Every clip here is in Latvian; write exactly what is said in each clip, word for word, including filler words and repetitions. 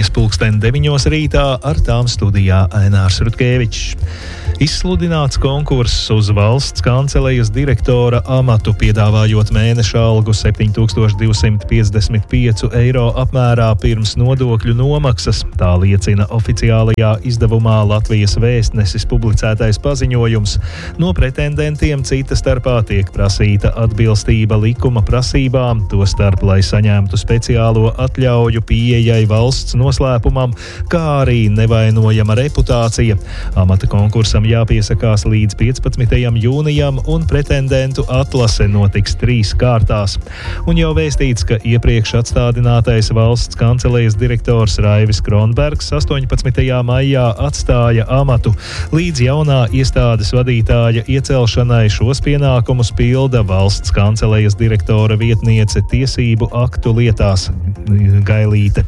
ziņas pulksten deviņos rītā, ar tām studijā Ainārs Rutkevičs. Izsludināts konkurss uz valsts kancelejas direktora amatu, piedāvājot mēneša algu septiņi tūkstoši divsimt piecdesmit pieci eiro apmērā pirms nodokļu nomaksas. Tā liecina oficiālajā izdevumā Latvijas Vēstnesis publicētais paziņojums. No pretendentiem cita starpā tiek prasīta atbilstība likuma prasībām, tostarp, lai saņemtu speciālo atļauju pieejai valsts noslēpumam, kā arī nevainojama reputācija. Amata konkursam jāpiesakās līdz piecpadsmitajam jūnijam, un pretendentu atlase notiks trīs kārtās. Un jau vēstīts, ka iepriekš atstādinātais valsts kancelejas direktors Raivis Kronbergs astoņpadsmitajā maijā atstāja amatu. Līdz jaunā iestādes vadītāja iecelšanai šos pienākumus pilda valsts kancelejas direktora vietniece tiesību aktu lietās Gailīte.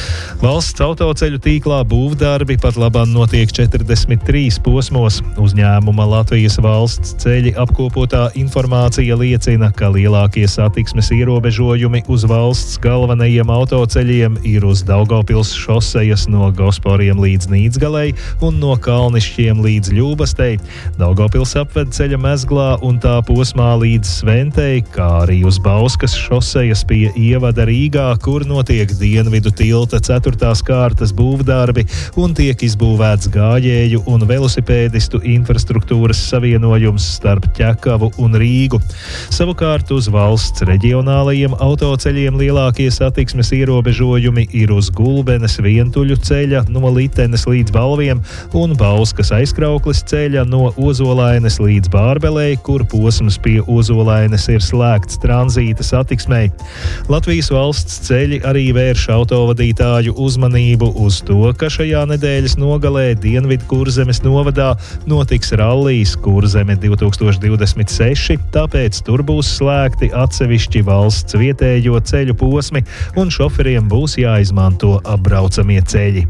Valsts autoceļu tīklā būvdarbi pat labāk notiek četrdesmit trīs posmos. Uzņēmuma Latvijas valsts ceļi apkopotā informācija liecina, ka lielākie satiksmes ierobežojumi uz valsts galvenajiem autoceļiem ir uz Daugavpils šosejas no Gosporiem līdz Nīdzgalei un no Kalnišķiem līdz Ļūbastei, Daugavpils apvedceļa mezglā un tā posmā līdz Sventei, kā arī uz Bauskas šosejas pie ievada Rīgā, kur notiek dienvidu tilta ceturtās kārtas būvdarbi un tiek izbūvēts gājēju un velosipēdistu infrastruktūras savienojums starp Ķekavu un Rīgu. Savukārt uz valsts reģionālajiem autoceļiem lielākie satiksmes ierobežojumi ir uz Gulbenes vientuļu ceļa no Litenes līdz Balviem un Bauskas aizkrauklis ceļa no Ozolaines līdz Bārbelei, kur posms pie Ozolaines ir slēgts tranzīta satiksmei. Latvijas valsts ceļi arī vērš autovadītāju uzmanību uz to, ka šajā nedēļas nogalē Dienvidu Kurzemes novadā notiks rallijs Kurzeme divi tūkstoši divdesmit seši, tāpēc tur būs slēgti atsevišķi valsts vietējo ceļu posmi un šoferiem būs jāizmanto apbraucamie ceļi.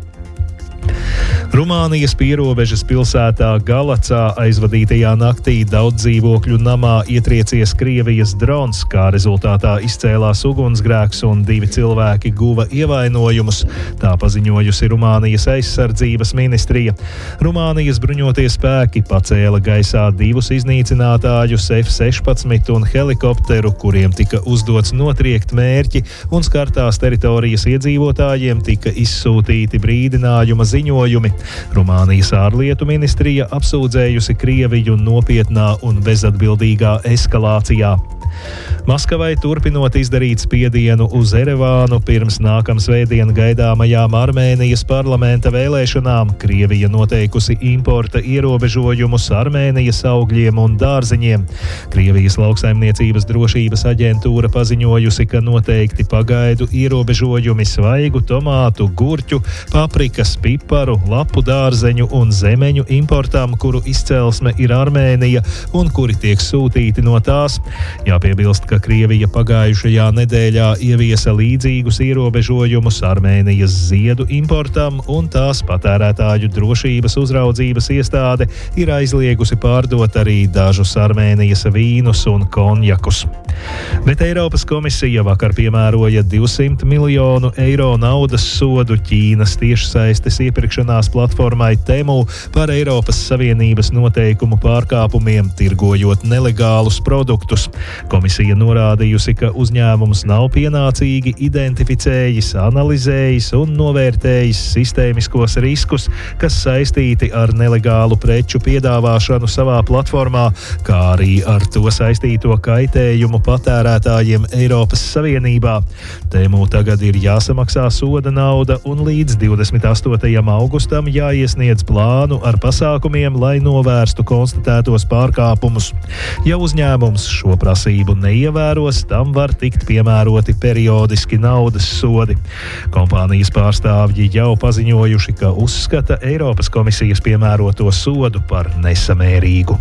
Rumānijas pierobežas pilsētā Galacā aizvadītajā naktī daudz dzīvokļu namā ietriecies Krievijas drons, kā rezultātā izcēlās ugunsgrēks un divi cilvēki guva ievainojumus, tā paziņojusi Rumānijas aizsardzības ministrija. Rumānijas bruņotie spēki pacēla gaisā divus iznīcinātājus F sešpadsmit un helikopteru, kuriem tika uzdots notriekt mērķi, un skartās teritorijas iedzīvotājiem tika izsūtīti brīdinājuma ziņojumi. Rumānijas ārlietu ministrija apsūdzējusi Krieviju nopietnā un bezatbildīgā eskalācijā. Maskavai turpinot izdarīt spiedienu uz Erevānu pirms nākamā svētdien gaidāmajām Armēnijas parlamenta vēlēšanām, Krievija noteikusi importa ierobežojumus Armēnijas augļiem un dārzeņiem. Krievijas lauksaimniecības drošības aģentūra paziņojusi, ka noteikti pagaidu ierobežojumi svaigu tomātu, gurķu, paprikas, piparu, lapu dārzeņu un zemeņu importam, kuru izcelsme ir Armēnija un kuri tiek sūtīti no tās. Jāpiebilst, ka Krievija pagājušajā nedēļā ieviesa līdzīgus ierobežojumus Armēnijas ziedu importam, un tās patērētāju drošības uzraudzības iestāde ir aizliegusi pārdot arī dažus Armēnijas vīnus un konjakus. Bet Eiropas komisija vakar piemēroja divsimt miljonu eiro naudas sodu Ķīnas tiešsaistes iepirkšanās platformai Temu par Eiropas Savienības noteikumu pārkāpumiem, tirgojot nelegālus produktus. Komisija norādījusi, ka uzņēmums nav pienācīgi identificējis, analizējis un novērtējis sistēmiskos riskus, kas saistīti ar nelegālu preču piedāvāšanu savā platformā, kā arī ar to saistīto kaitējumu patērētājiem Eiropas Savienībā. Temu tagad ir jāsamaksā soda nauda un līdz divdesmit astotajam augustam jāiesniedz plānu ar pasākumiem, lai novērstu konstatētos pārkāpumus. Ja uzņēmums šo prasību neievēros, tam var tikt piemēroti periodiski naudas sodi. Kompānijas pārstāvji jau paziņojuši, ka uzskata Eiropas komisijas piemēroto sodu par nesamērīgu.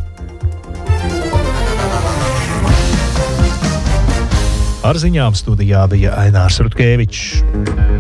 Ar ziņām studijā bija Ainārs Rutkevičs.